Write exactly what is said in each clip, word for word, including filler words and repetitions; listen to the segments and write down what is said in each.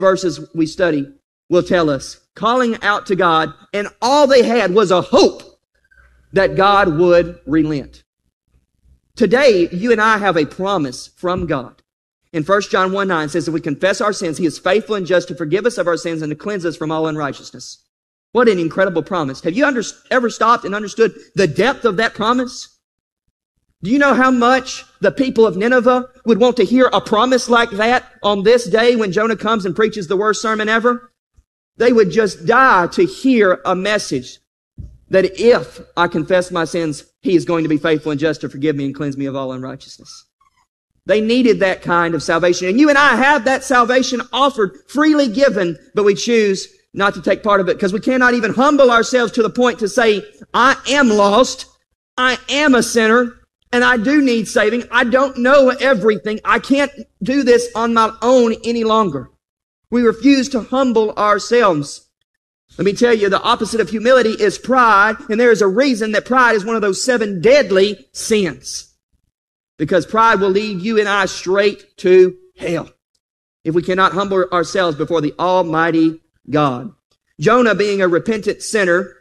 verses we study will tell us. Calling out to God, and all they had was a hope that God would relent. Today, you and I have a promise from God. In First John one nine says, if we confess our sins, He is faithful and just to forgive us of our sins and to cleanse us from all unrighteousness. What an incredible promise. Have you under, ever stopped and understood the depth of that promise? Do you know how much the people of Nineveh would want to hear a promise like that on this day when Jonah comes and preaches the worst sermon ever? They would just die to hear a message that if I confess my sins, He is going to be faithful and just to forgive me and cleanse me of all unrighteousness. They needed that kind of salvation. And you and I have that salvation offered, freely given, but we choose not to take part of it because we cannot even humble ourselves to the point to say, I am lost, I am a sinner, and I do need saving. I don't know everything. I can't do this on my own any longer. We refuse to humble ourselves. Let me tell you, the opposite of humility is pride, and there is a reason that pride is one of those seven deadly sins. Because pride will lead you and I straight to hell if we cannot humble ourselves before the Almighty God. Jonah, being a repentant sinner,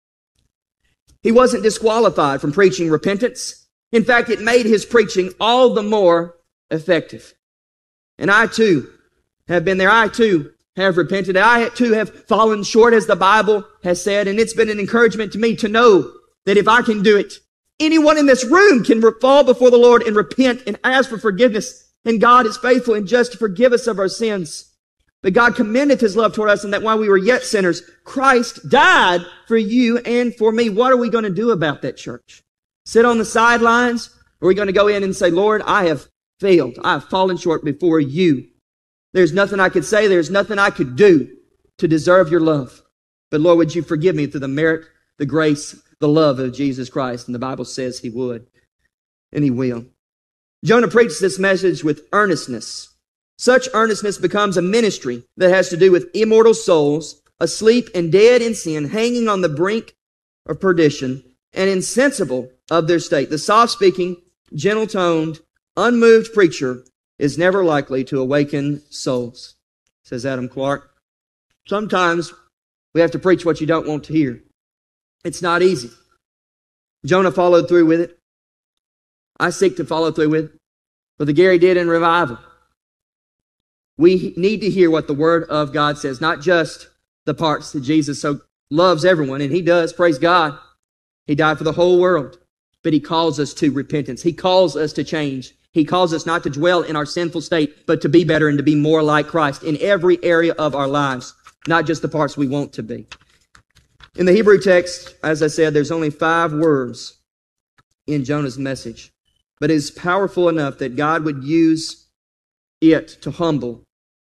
he wasn't disqualified from preaching repentance. In fact, it made his preaching all the more effective. And I too have been there. I too have repented. I too have fallen short, as the Bible has said. And it's been an encouragement to me to know that if I can do it, anyone in this room can fall before the Lord and repent and ask for forgiveness. And God is faithful and just to forgive us of our sins. But God commendeth His love toward us, and that while we were yet sinners, Christ died for you and for me. What are we going to do about that, church? Sit on the sidelines? Or are we going to go in and say, Lord, I have failed. I have fallen short before you. There's nothing I could say. There's nothing I could do to deserve your love. But Lord, would you forgive me through the merit, the grace, the love of Jesus Christ? And the Bible says He would. And He will. Jonah preached this message with earnestness. Such earnestness becomes a ministry that has to do with immortal souls, asleep and dead in sin, hanging on the brink of perdition, and insensible of their state. The soft-speaking, gentle-toned, unmoved preacher is never likely to awaken souls, says Adam Clark. Sometimes we have to preach what you don't want to hear. It's not easy. Jonah followed through with it. I seek to follow through with it. But the Gary did in revival. We need to hear what the Word of God says, not just the parts that Jesus so loves everyone, and He does, praise God. He died for the whole world, but He calls us to repentance. He calls us to change. He calls us not to dwell in our sinful state, but to be better and to be more like Christ in every area of our lives, not just the parts we want to be. In the Hebrew text, as I said, there's only five words in Jonah's message, but it is powerful enough that God would use it to humble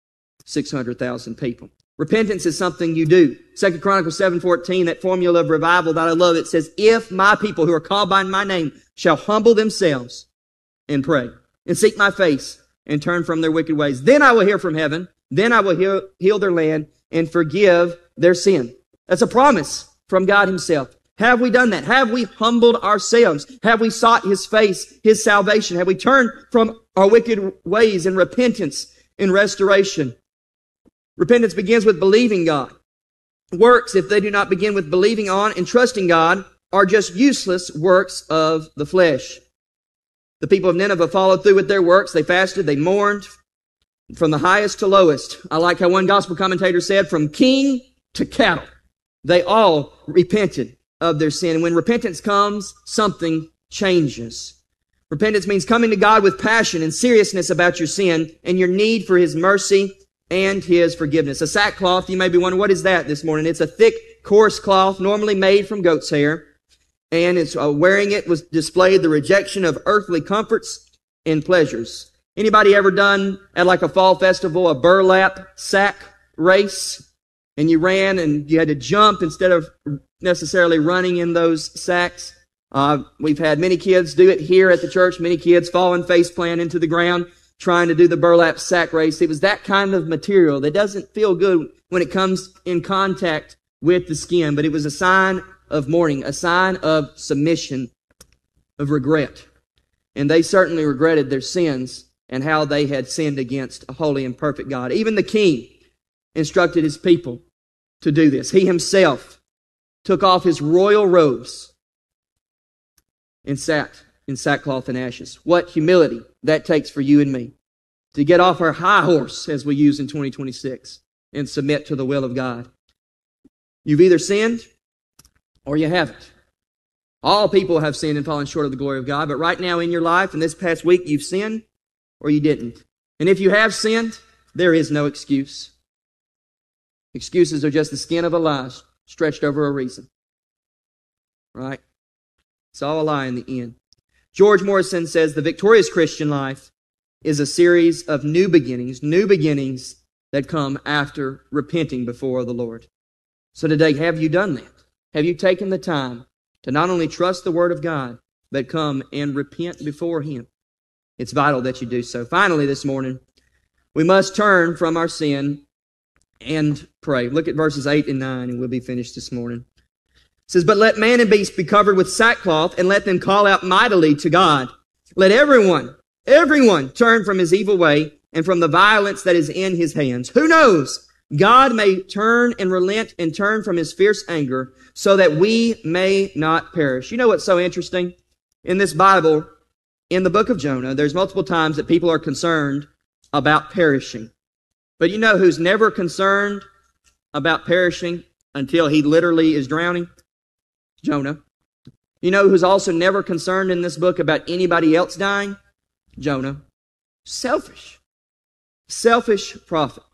six hundred thousand people. Repentance is something you do. Second Chronicles seven fourteen, that formula of revival that I love, it says, if my people who are called by my name shall humble themselves and pray and seek my face and turn from their wicked ways, then I will hear from heaven, then I will heal, heal their land and forgive their sin. That's a promise from God Himself. Have we done that? Have we humbled ourselves? Have we sought His face, His salvation? Have we turned from our wicked ways in repentance and restoration? Repentance begins with believing God. Works, if they do not begin with believing on and trusting God, are just useless works of the flesh. The people of Nineveh followed through with their works. They fasted, they mourned, from the highest to lowest. I like how one gospel commentator said, from king to cattle, they all repented of their sin. And when repentance comes, something changes. Repentance means coming to God with passion and seriousness about your sin and your need for His mercy and His forgiveness. A sackcloth, you may be wondering, what is that this morning? It's a thick, coarse cloth, normally made from goat's hair. And it's uh, wearing it was displayed the rejection of earthly comforts and pleasures. Anybody ever done at like a fall festival a burlap sack race? And you ran and you had to jump instead of necessarily running in those sacks. Uh, we've had many kids do it here at the church. Many kids falling face plant into the ground trying to do the burlap sack race. It was that kind of material that doesn't feel good when it comes in contact with the skin, but it was a sign of mourning, a sign of submission, of regret. And they certainly regretted their sins and how they had sinned against a holy and perfect God. Even the king instructed his people to do this. He himself took off his royal robes and sat in sackcloth and ashes. What humility that takes for you and me to get off our high horse, as we use in twenty twenty-six, and submit to the will of God. You've either sinned or you haven't. All people have sinned and fallen short of the glory of God, but right now in your life, in this past week, you've sinned or you didn't. And if you have sinned, there is no excuse. Excuses are just the skin of a lie stretched over a reason. Right? It's all a lie in the end. George Morrison says the victorious Christian life is a series of new beginnings, new beginnings that come after repenting before the Lord. So today, have you done that? Have you taken the time to not only trust the Word of God, but come and repent before Him? It's vital that you do so. Finally, this morning, we must turn from our sin and pray. Look at verses eight and nine, and we'll be finished this morning. It says, "But let man and beast be covered with sackcloth, and let them call out mightily to God. Let everyone, everyone turn from his evil way and from the violence that is in his hands. Who knows? God may turn and relent and turn from His fierce anger so that we may not perish." You know what's so interesting? In this Bible, in the book of Jonah, there's multiple times that people are concerned about perishing. But you know who's never concerned about perishing until he literally is drowning? Jonah. You know who's also never concerned in this book about anybody else dying? Jonah. Selfish. Selfish prophet.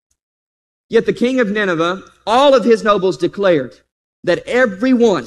Yet the king of Nineveh, all of his nobles declared that everyone,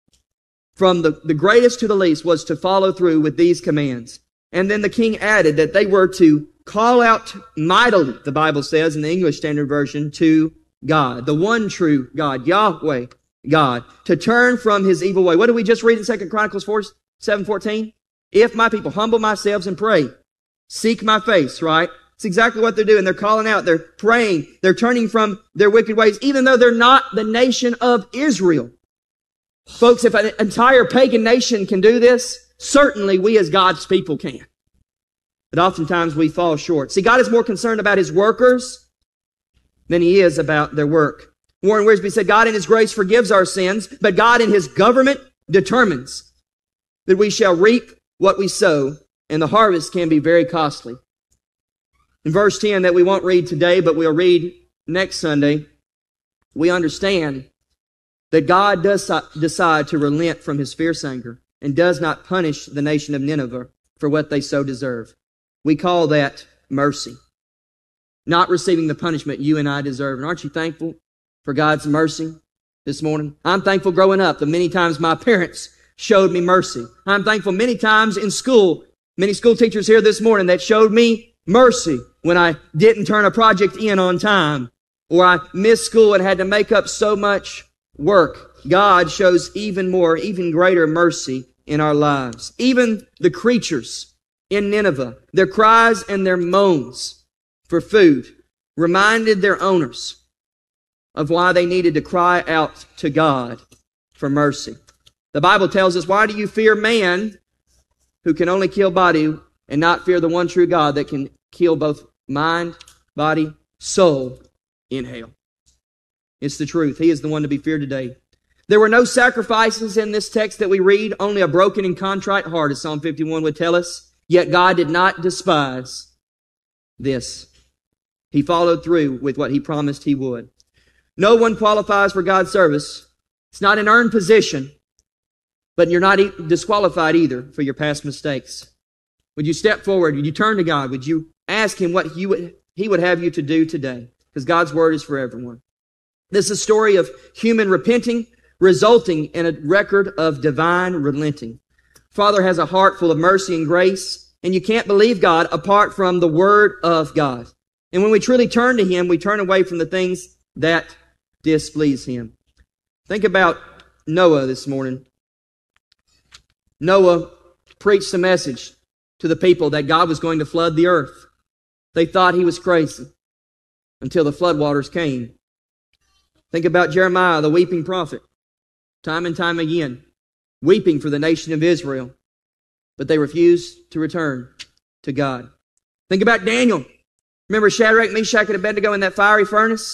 from the, the greatest to the least, was to follow through with these commands. And then the king added that they were to call out mightily, the Bible says in the English Standard Version, to God, the one true God, Yahweh God, to turn from his evil way. What did we just read in Second Chronicles four, seven fourteen? If my people humble themselves and pray, seek my face, right? It's exactly what they're doing. They're calling out. They're praying. They're turning from their wicked ways, even though they're not the nation of Israel. Folks, if an entire pagan nation can do this, certainly we as God's people can. But oftentimes we fall short. See, God is more concerned about His workers than He is about their work. Warren Wiersbe said, God in His grace forgives our sins, but God in His government determines that we shall reap what we sow, and the harvest can be very costly. In verse ten that we won't read today, but we'll read next Sunday, we understand that God does decide to relent from His fierce anger and does not punish the nation of Nineveh for what they so deserve. We call that mercy. Not receiving the punishment you and I deserve. And aren't you thankful for God's mercy this morning? I'm thankful growing up the many times my parents showed me mercy. I'm thankful many times in school, many school teachers here this morning that showed me mercy when I didn't turn a project in on time, or I missed school and had to make up so much work. God shows even more, even greater mercy in our lives. Even the creatures in Nineveh, their cries and their moans for food reminded their owners of why they needed to cry out to God for mercy. The Bible tells us, why do you fear man who can only kill body and not fear the one true God that can kill both mind, body, soul in hell? It's the truth. He is the one to be feared today. There were no sacrifices in this text that we read, only a broken and contrite heart, as Psalm fifty-one would tell us. Yet God did not despise this. He followed through with what He promised He would. No one qualifies for God's service. It's not an earned position, but you're not disqualified either for your past mistakes. Would you step forward? Would you turn to God? Would you ask Him what He would, He would have you to do today? Because God's Word is for everyone. This is a story of human repenting, resulting in a record of divine relenting. Father has a heart full of mercy and grace, and you can't believe God apart from the Word of God. And when we truly turn to Him, we turn away from the things that displease Him. Think about Noah this morning. Noah preached a message to the people that God was going to flood the earth. They thought he was crazy until the floodwaters came. Think about Jeremiah, the weeping prophet, time and time again, weeping for the nation of Israel, but they refused to return to God. Think about Daniel. Remember Shadrach, Meshach, and Abednego in that fiery furnace?